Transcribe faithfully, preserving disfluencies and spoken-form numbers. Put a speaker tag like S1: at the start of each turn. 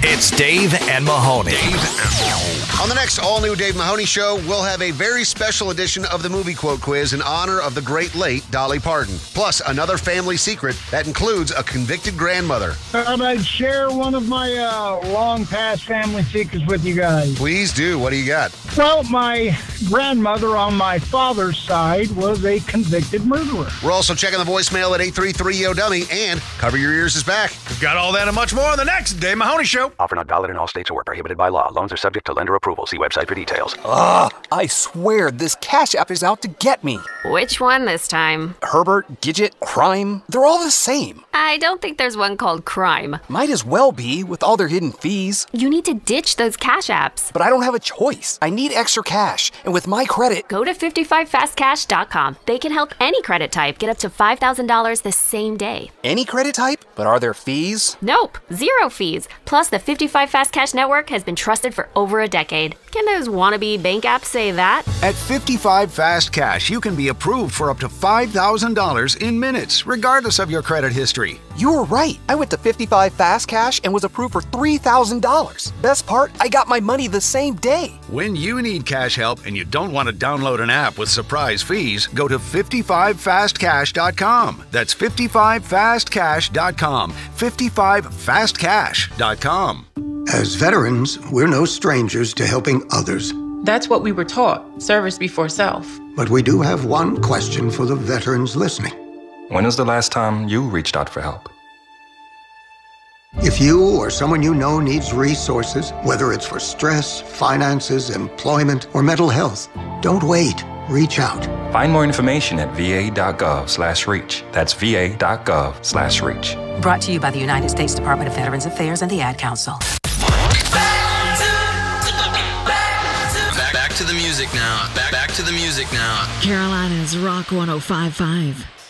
S1: It's Dave and Mahoney.
S2: Dave and Mahoney. On the next all-new Dave Mahoney Show, we'll have a very special edition of the movie quote quiz in honor of the great late Dolly Parton. Plus, another family secret that includes a convicted grandmother.
S3: Thought I'd share one of my uh, long-past family secrets with you guys.
S2: Please do. What do you got?
S3: Well, my grandmother on my father's side was a convicted murderer.
S2: We're also checking the voicemail at eight three three Yo Dummy, and Cover Your Ears is back.
S1: We've got all that and much more on the next Dave Mahoney Show.
S4: Offer not valid in all states or prohibited by law. Loans are subject to lender approval. See website for details.
S5: Ugh, I swear this Cash App is out to get me.
S6: Which one this time?
S5: Herbert, Gidget, Crime, they're all the same.
S6: I don't think there's one called Crime.
S5: Might as well be, with all their hidden fees.
S6: You need to ditch those Cash Apps.
S5: But I don't have a choice. I need extra cash, and with my credit...
S6: Go to fifty-five fast cash dot com. They can help any credit type get up to five thousand dollars the same day.
S5: Any credit type? But are there fees?
S6: Nope, zero fees. Plus, the fifty-five Fast Cash Network has been trusted for over a decade. Can those wannabe bank apps say that?
S7: At fifty-five Fast Cash, you can be approved for up to five thousand dollars in minutes, regardless of your credit history.
S5: You were right. I went to fifty-five Fast Cash and was approved for three thousand dollars. Best part, I got my money the same day.
S7: When you need cash help and you don't want to download an app with surprise fees, go to fifty-five fast cash dot com. That's fifty-five fast cash dot com. fifty-five fast cash dot com.
S8: As veterans, we're no strangers to helping others.
S9: That's what we were taught, service before self.
S8: But we do have one question for the veterans listening.
S10: When was the last time you reached out for help?
S8: If you or someone you know needs resources, whether it's for stress, finances, employment, or mental health, don't wait. Reach out.
S10: Find more information at va.gov slash reach. That's va.gov slash reach.
S11: Brought to you by the United States Department of Veterans Affairs and the Ad Council.
S12: Back, back to the music now. Back, back to the music now.
S13: Carolina's Rock one oh five point five.